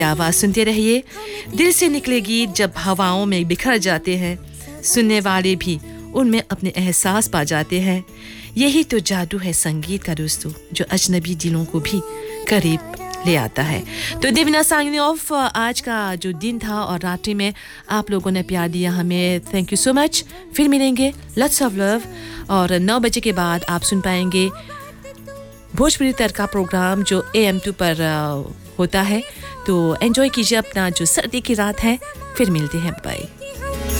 आवाज़ सुनते रहिए। दिल से निकले गीत जब हवाओं में बिखर जाते हैं, सुनने वाले भी उनमें अपने एहसास पा जाते हैं। यही तो जादू है संगीत का दोस्तों, जो अजनबी दिलों को भी करीब ले आता है। तो देविना साइनिंग ऑफ। आज का जो दिन था और रात्रि में आप लोगों ने प्यार दिया हमें, थैंक यू सो मच। फिर मिलेंगे, लॉट्स ऑफ लव। और 9 बजे के बाद आप सुन पाएंगे भोजपुरी तड़का प्रोग्राम जो AM2 पर होता है। तो एंजॉय कीजिए अपना जो सर्दी की रात है। फिर मिलते हैं, बाय।